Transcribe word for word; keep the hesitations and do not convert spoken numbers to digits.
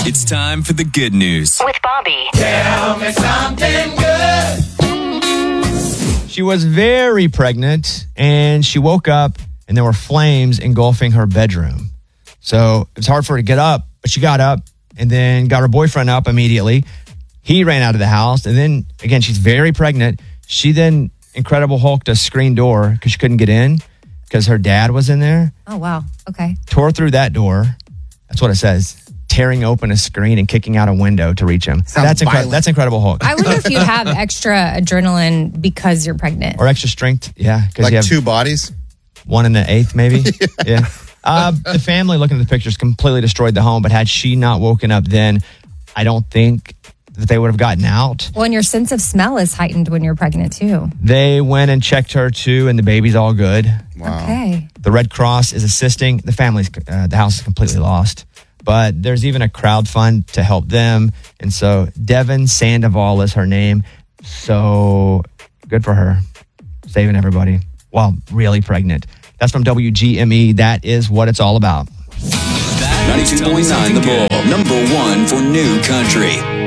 It's time for the good news with Bobby. Tell me something good. She was very pregnant, and she woke up, and there were flames engulfing her bedroom. So it was hard for her to get up, but she got up and then got her boyfriend up immediately. He ran out of the house, and then, again, she's very pregnant. She then Incredible Hulked a screen door because she couldn't get in because her dad was in there. Oh, wow. Okay. Tore through that door. That's what it says. Tearing open a screen and kicking out a window to reach him. Sounds That's, incre- violent. that's Incredible Hulk. I wonder if you have extra adrenaline because you're pregnant. Or extra strength. Yeah. Because Like you have two bodies? one in the eighth, maybe. yeah. Uh, the family, looking at the pictures, completely destroyed the home. But had she not woken up then, I don't think that they would have gotten out. Well, and your sense of smell is heightened when you're pregnant, too. They went and checked her, too, and the baby's all good. Wow. Okay. The Red Cross is assisting. The family's, uh, the house is completely lost. But there's even a crowd fund to help them. And so Devin Sandoval is her name. So good for her. Saving everybody while really pregnant. That's from W G M E. That is what it's all about. ninety-two point nine The Bull, number one for new country.